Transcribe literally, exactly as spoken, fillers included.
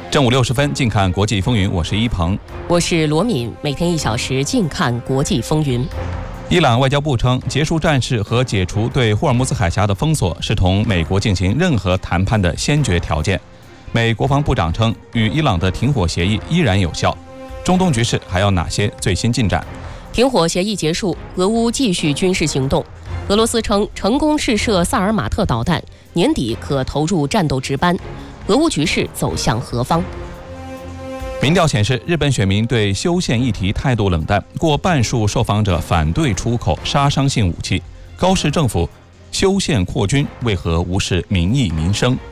正午六十分，近看国际风云，我是一鹏， 我是罗敏。每天一小时，近看国际风云。 伊朗外交部称，结束战事和解除对霍尔木兹海峡的封锁是同美国进行任何谈判的先决条件。美国防部长称，与伊朗的停火协议依然有效。中东局势还有哪些最新进展？ 停火协议结束，俄乌继续军事行动。俄罗斯称成功试射萨尔马特导弹，年底可投入战斗值班。俄乌局势走向何方？ 民调显示，日本选民对修宪议题态度冷淡，过半数受访者反对出口杀伤性武器。高市政府修宪扩军，为何无视民意民生？